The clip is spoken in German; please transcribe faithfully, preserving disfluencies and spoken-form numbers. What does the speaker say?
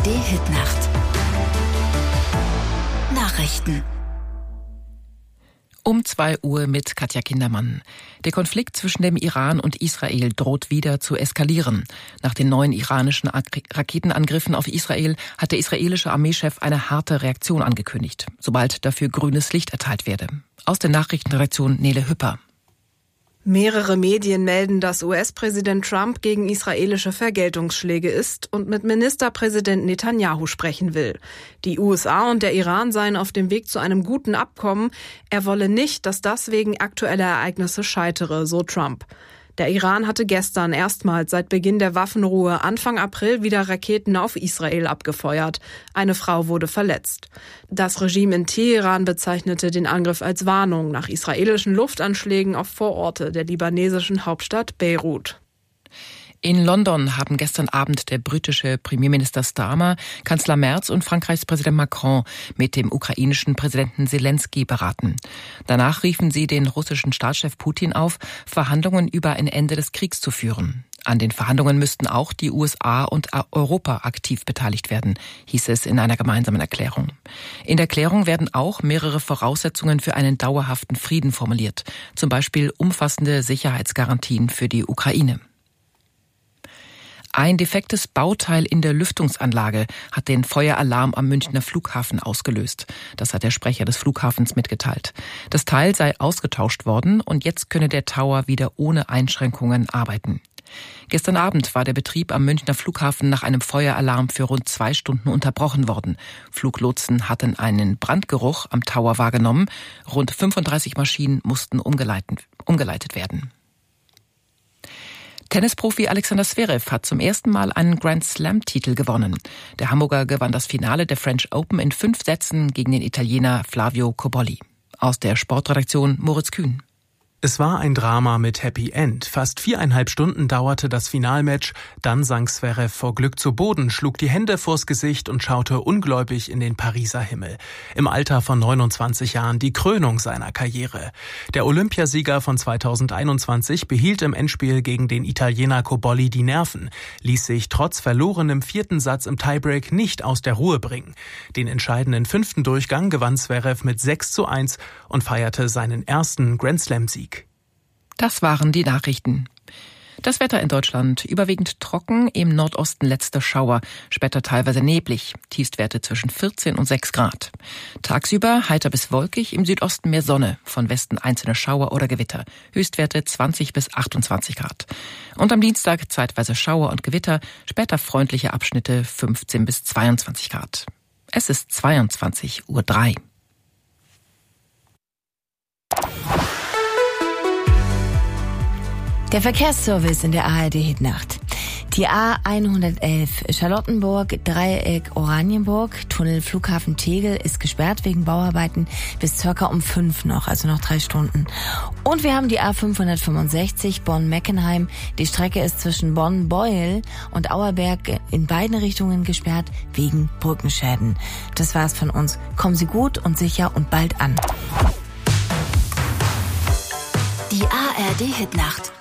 D-Hit-Nacht. Nachrichten. Um zwei Uhr mit Katja Kindermann. Der Konflikt zwischen dem Iran und Israel droht wieder zu eskalieren. Nach den neuen iranischen Raketenangriffen auf Israel hat der israelische Armeechef eine harte Reaktion angekündigt, sobald dafür grünes Licht erteilt werde. Aus der Nachrichtenredaktion Nele Hüpper. Mehrere Medien melden, dass U S-Präsident Trump gegen israelische Vergeltungsschläge ist und mit Ministerpräsident Netanyahu sprechen will. Die U S A und der Iran seien auf dem Weg zu einem guten Abkommen. Er wolle nicht, dass das wegen aktueller Ereignisse scheitere, so Trump. Der Iran hatte gestern erstmals seit Beginn der Waffenruhe Anfang April wieder Raketen auf Israel abgefeuert. Eine Frau wurde verletzt. Das Regime in Teheran bezeichnete den Angriff als Warnung nach israelischen Luftanschlägen auf Vororte der libanesischen Hauptstadt Beirut. In London haben gestern Abend der britische Premierminister Starmer, Kanzler Merz und Frankreichs Präsident Macron mit dem ukrainischen Präsidenten Zelensky beraten. Danach riefen sie den russischen Staatschef Putin auf, Verhandlungen über ein Ende des Kriegs zu führen. An den Verhandlungen müssten auch die U S A und Europa aktiv beteiligt werden, hieß es in einer gemeinsamen Erklärung. In der Erklärung werden auch mehrere Voraussetzungen für einen dauerhaften Frieden formuliert, zum Beispiel umfassende Sicherheitsgarantien für die Ukraine. Ein defektes Bauteil in der Lüftungsanlage hat den Feueralarm am Münchner Flughafen ausgelöst. Das hat der Sprecher des Flughafens mitgeteilt. Das Teil sei ausgetauscht worden und jetzt könne der Tower wieder ohne Einschränkungen arbeiten. Gestern Abend war der Betrieb am Münchner Flughafen nach einem Feueralarm für rund zwei Stunden unterbrochen worden. Fluglotsen hatten einen Brandgeruch am Tower wahrgenommen. Rund fünfunddreißig Maschinen mussten umgeleitet, umgeleitet werden. Tennisprofi Alexander Zverev hat zum ersten Mal einen Grand-Slam-Titel gewonnen. Der Hamburger gewann das Finale der French Open in fünf Sätzen gegen den Italiener Flavio Cobolli. Aus der Sportredaktion Moritz Kühn. Es war ein Drama mit Happy End. Fast viereinhalb Stunden dauerte das Finalmatch. Dann sank Zverev vor Glück zu Boden, schlug die Hände vors Gesicht und schaute ungläubig in den Pariser Himmel. Im Alter von neunundzwanzig Jahren die Krönung seiner Karriere. Der Olympiasieger von zweitausendeinundzwanzig behielt im Endspiel gegen den Italiener Cobolli die Nerven, ließ sich trotz verlorenem vierten Satz im Tiebreak nicht aus der Ruhe bringen. Den entscheidenden fünften Durchgang gewann Zverev mit sechs zu eins und feierte seinen ersten Grand-Slam-Sieg. Das waren die Nachrichten. Das Wetter in Deutschland überwiegend trocken, im Nordosten letzter Schauer, später teilweise neblig, Tiefstwerte zwischen vierzehn und sechs Grad. Tagsüber heiter bis wolkig, im Südosten mehr Sonne, von Westen einzelne Schauer oder Gewitter, Höchstwerte zwanzig bis achtundzwanzig Grad. Und am Dienstag zeitweise Schauer und Gewitter, später freundliche Abschnitte fünfzehn bis zweiundzwanzig Grad. Es ist zweiundzwanzig Uhr drei. Der Verkehrsservice in der A R D-Hitnacht. Die A hundertelf Charlottenburg, Dreieck Oranienburg, Tunnel Flughafen Tegel ist gesperrt wegen Bauarbeiten bis circa um fünf noch, also noch drei Stunden. Und wir haben die A fünfhundertfünfundsechzig Bonn-Meckenheim. Die Strecke ist zwischen Bonn-Beuel und Auerberg in beiden Richtungen gesperrt wegen Brückenschäden. Das war's von uns. Kommen Sie gut und sicher und bald an. Die A R D-Hitnacht.